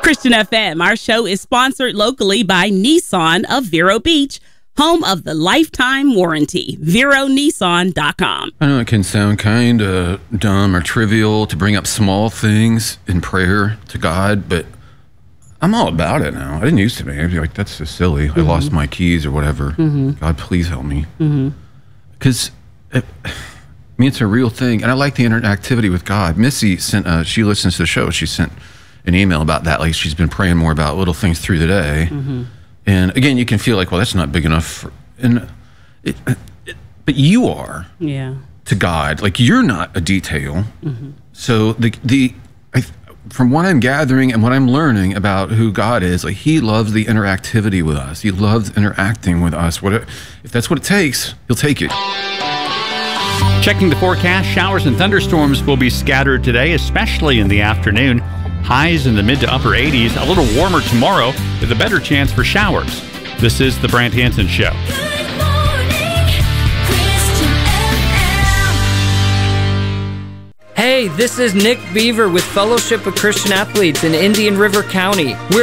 Christian FM, our show is sponsored locally by Nissan of Vero Beach, home of the lifetime warranty. VeroNissan.com. I know it can sound kind of dumb or trivial to bring up small things in prayer to God, but I'm all about it now. I didn't used to be. I'd be like, that's so silly. I lost my keys or whatever. God, please help me. Because it's a real thing. And I like the interactivity with God. Missy sent, she listens to the show. She sent an email about that. Like, she's been praying more about little things through the day. And again, you can feel like, well, that's not big enough. But you are to God. Like, you're not a detail. So from what I'm gathering and what I'm learning about who God is, like, he loves the interactivity with us. He loves interacting with us. If that's what it takes, he'll take it. Checking the forecast, showers and thunderstorms will be scattered today, especially in the afternoon. Highs in the mid to upper 80s, a little warmer tomorrow with a better chance for showers. This is the Brant Hansen Show. Good morning, Christian FM. Hey, this is Nick Beaver with Fellowship of Christian Athletes in Indian River County. We're